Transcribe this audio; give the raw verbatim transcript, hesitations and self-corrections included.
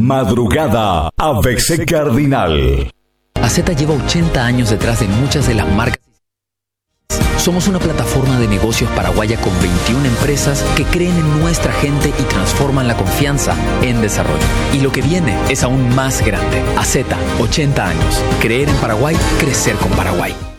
Madrugada A B C Cardinal. A Z lleva ochenta años detrás de muchas de las marcas. Somos una plataforma de negocios paraguaya con veintiuna empresas que creen en nuestra gente y transforman la confianza en desarrollo. Y lo que viene es aún más grande. A Z, ochenta años. Creer en Paraguay, crecer con Paraguay.